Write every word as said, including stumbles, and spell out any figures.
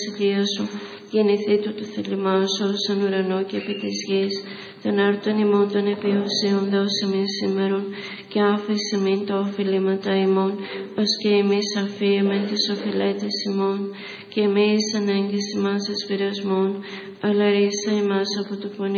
βασιλεία σου, γεννηθήτω το θέλημά σου, σαν ουρανό και επί της γης. Τον άρτον ημών των επιουσίων δώσε μεν σήμερον, και άφησε μην τα οφειλήματα ημών, ως και εμείς αφίεμεν τις οφειλέτες ημών, και εμείς ανέγγιση μας εις πειρασμών, αλλά ρίσα ημάς από το πονηρό.